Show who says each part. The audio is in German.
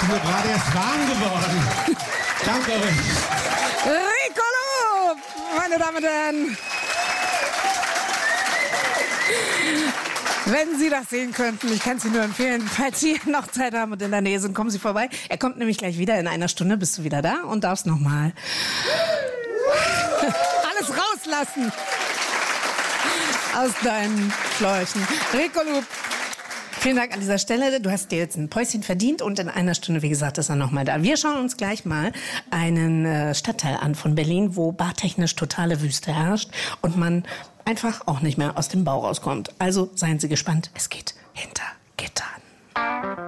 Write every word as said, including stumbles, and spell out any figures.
Speaker 1: mir gerade erst warm geworden. Danke euch.
Speaker 2: Rico Loop, meine Damen und Herren. Wenn Sie das sehen könnten, ich kann es Ihnen nur empfehlen, falls Sie noch Zeit haben und in der Nähe sind, kommen Sie vorbei. Er kommt nämlich gleich wieder, in einer Stunde bist du wieder da und darfst nochmal alles rauslassen aus deinen Schläuchen. Rico Loop, vielen Dank an dieser Stelle. Du hast dir jetzt ein Päuschen verdient und in einer Stunde, wie gesagt, ist er nochmal da. Wir schauen uns gleich mal einen äh, Stadtteil an von Berlin, wo bartechnisch totale Wüste herrscht und man einfach auch nicht mehr aus dem Bau rauskommt. Also seien Sie gespannt, es geht hinter Gittern.